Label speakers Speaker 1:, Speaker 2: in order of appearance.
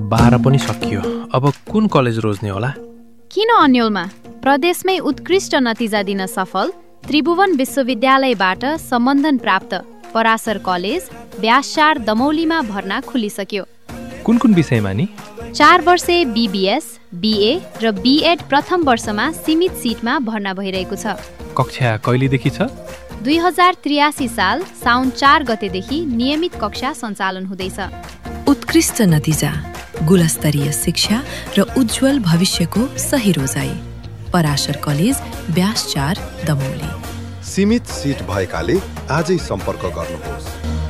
Speaker 1: 12 पनि सकियो। अब कुन कलेज रोज्ने होला?
Speaker 2: किन अन्यलमा? प्रदेशमै उत्कृष्ट नतिजा दिन सफल त्रिभुवन विश्वविद्यालयबाट सम्बन्धन प्राप्त पराशर कलेज व्यासचार दमौलीमा भर्ना खुलिसक्यो।
Speaker 1: कुन कुन विषयमा नि?
Speaker 2: 4 वर्षे BBS, BA र BEd प्रथम वर्षमा सीमित सिटमा भर्ना भइरहेको छ।
Speaker 1: कक्षा कहिलेदेखि छ?
Speaker 2: 2083 साल साउन 4 गतेदेखि नियमित कक्षा सञ्चालन हुँदैछ।
Speaker 3: उत्कृष्ट नतिजा, गुणस्तरीय शिक्षा र उज्जवल भविष्यको सही रोजाइ। पराशर कलेज व्यासचार दमौली।
Speaker 4: सीमित सिट भएकाले आजै सम्पर्क गर्नुहोस्।